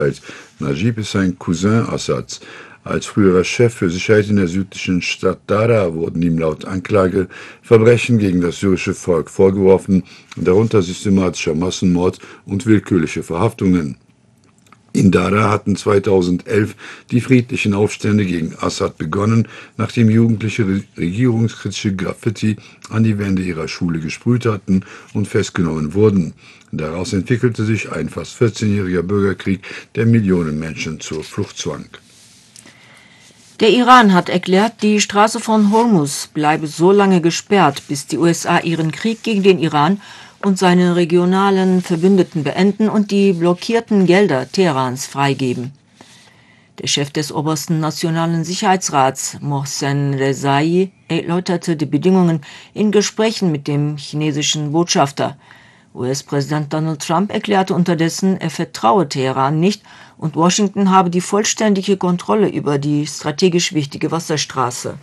Najib ist ein Cousin Assads. Als früherer Chef für Sicherheit in der südlichen Stadt Dara wurden ihm laut Anklage Verbrechen gegen das syrische Volk vorgeworfen, darunter systematischer Massenmord und willkürliche Verhaftungen. In Dara hatten 2011 die friedlichen Aufstände gegen Assad begonnen, nachdem Jugendliche regierungskritische Graffiti an die Wände ihrer Schule gesprüht hatten und festgenommen wurden. Daraus entwickelte sich ein fast 14-jähriger Bürgerkrieg, der Millionen Menschen zur Flucht zwang. Der Iran hat erklärt, die Straße von Hormuz bleibe so lange gesperrt, bis die USA ihren Krieg gegen den Iran und seine regionalen Verbündeten beenden und die blockierten Gelder Teherans freigeben. Der Chef des obersten Nationalen Sicherheitsrats, Mohsen Rezai, erläuterte die Bedingungen in Gesprächen mit dem chinesischen Botschafter. US-Präsident Donald Trump erklärte unterdessen, er vertraue Teheran nicht und Washington habe die vollständige Kontrolle über die strategisch wichtige Wasserstraße.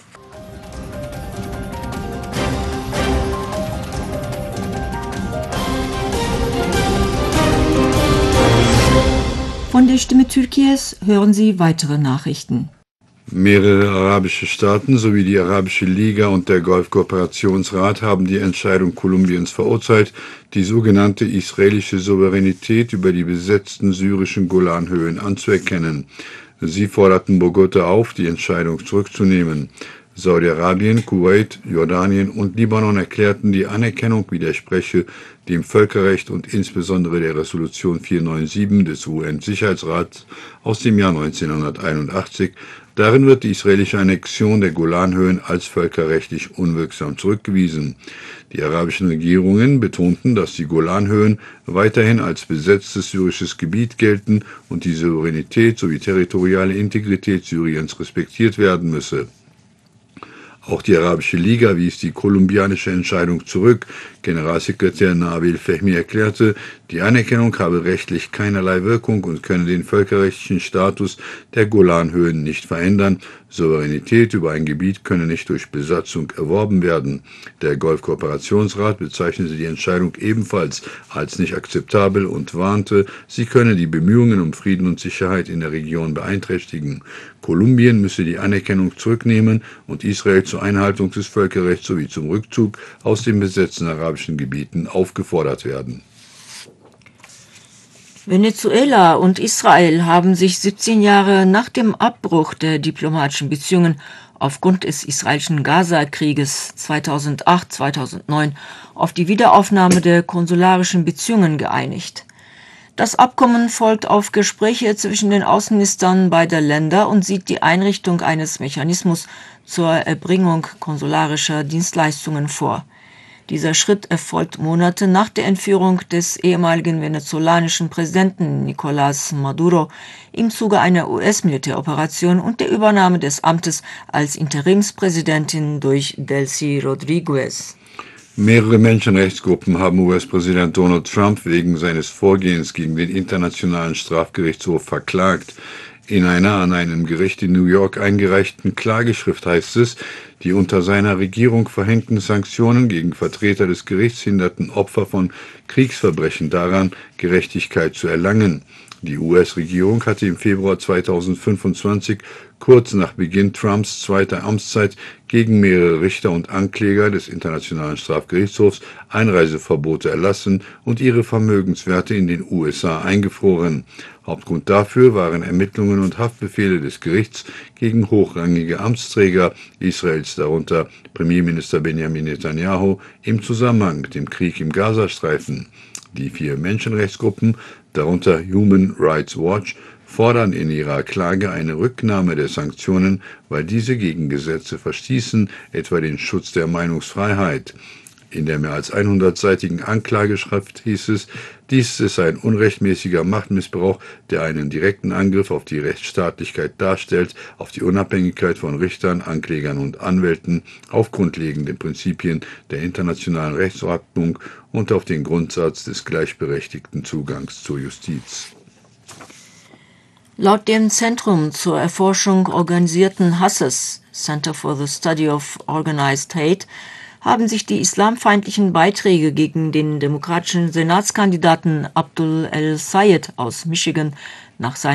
Von der Stimme Türkies hören Sie weitere Nachrichten. Mehrere arabische Staaten sowie die Arabische Liga und der Golfkooperationsrat haben die Entscheidung Kolumbiens verurteilt, die sogenannte israelische Souveränität über die besetzten syrischen Golanhöhen anzuerkennen. Sie forderten Bogota auf, die Entscheidung zurückzunehmen. Saudi-Arabien, Kuwait, Jordanien und Libanon erklärten, die Anerkennung widerspreche dem Völkerrecht und insbesondere der Resolution 497 des UN-Sicherheitsrats aus dem Jahr 1981. Darin wird die israelische Annexion der Golanhöhen als völkerrechtlich unwirksam zurückgewiesen. Die arabischen Regierungen betonten, dass die Golanhöhen weiterhin als besetztes syrisches Gebiet gelten und die Souveränität sowie territoriale Integrität Syriens respektiert werden müsse. Auch die Arabische Liga wies die kolumbianische Entscheidung zurück. Generalsekretär Nabil Fehmi erklärte, die Anerkennung habe rechtlich keinerlei Wirkung und könne den völkerrechtlichen Status der Golanhöhen nicht verändern. Souveränität über ein Gebiet könne nicht durch Besatzung erworben werden. Der Golfkooperationsrat bezeichnete die Entscheidung ebenfalls als nicht akzeptabel und warnte, sie könne die Bemühungen um Frieden und Sicherheit in der Region beeinträchtigen. Kolumbien müsse die Anerkennung zurücknehmen und Israel zur Einhaltung des Völkerrechts sowie zum Rückzug aus den besetzten arabischen Gebieten aufgefordert werden. Venezuela und Israel haben sich 17 Jahre nach dem Abbruch der diplomatischen Beziehungen aufgrund des israelischen Gaza-Krieges 2008-2009 auf die Wiederaufnahme der konsularischen Beziehungen geeinigt. Das Abkommen folgt auf Gespräche zwischen den Außenministern beider Länder und sieht die Einrichtung eines Mechanismus zur Erbringung konsularischer Dienstleistungen vor. Dieser Schritt erfolgt Monate nach der Entführung des ehemaligen venezolanischen Präsidenten Nicolás Maduro im Zuge einer US-Militäroperation und der Übernahme des Amtes als Interimspräsidentin durch Delcy Rodríguez. Mehrere Menschenrechtsgruppen haben US-Präsident Donald Trump wegen seines Vorgehens gegen den Internationalen Strafgerichtshof verklagt. In einer an einem Gericht in New York eingereichten Klageschrift heißt es, die unter seiner Regierung verhängten Sanktionen gegen Vertreter des Gerichts hinderten Opfer von Kriegsverbrechen daran, Gerechtigkeit zu erlangen. Die US-Regierung hatte im Februar 2025, kurz nach Beginn Trumps zweiter Amtszeit, gegen mehrere Richter und Ankläger des Internationalen Strafgerichtshofs Einreiseverbote erlassen und ihre Vermögenswerte in den USA eingefroren. Hauptgrund dafür waren Ermittlungen und Haftbefehle des Gerichts gegen hochrangige Amtsträger Israels, darunter Premierminister Benjamin Netanyahu, im Zusammenhang mit dem Krieg im Gazastreifen. Die 4 Menschenrechtsgruppen, darunter Human Rights Watch, fordern in ihrer Klage eine Rücknahme der Sanktionen, weil diese gegen Gesetze verstießen, etwa den Schutz der Meinungsfreiheit. In der mehr als 100-seitigen Anklageschrift hieß es, dies ist ein unrechtmäßiger Machtmissbrauch, der einen direkten Angriff auf die Rechtsstaatlichkeit darstellt, auf die Unabhängigkeit von Richtern, Anklägern und Anwälten, auf grundlegende Prinzipien der internationalen Rechtsordnung und auf den Grundsatz des gleichberechtigten Zugangs zur Justiz. Laut dem Zentrum zur Erforschung organisierten Hasses, Center for the Study of Organized Hate, haben sich die islamfeindlichen Beiträge gegen den demokratischen Senatskandidaten Abdul El-Sayed aus Michigan nach seinem